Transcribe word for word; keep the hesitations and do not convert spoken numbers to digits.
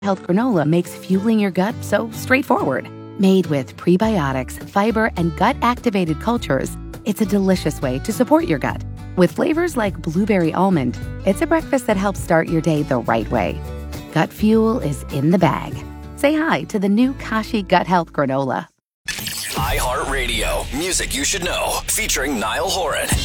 Health granola makes fueling your gut so straightforward. Made with prebiotics, fiber, and gut-activated cultures, it's a delicious way to support your gut. With flavors like blueberry almond, it's a breakfast that helps start your day the right way. Gut fuel is in the bag. Say hi to the new Kashi Gut Health granola. iHeartRadio, music you should know, featuring Niall Horan.